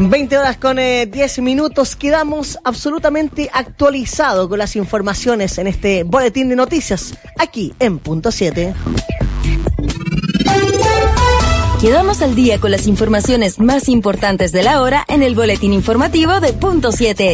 20 horas con 10 minutos. Quedamos absolutamente actualizados con las informaciones en este boletín de noticias aquí en Punto 7. Quedamos al día con las informaciones más importantes de la hora en el boletín informativo de Punto 7.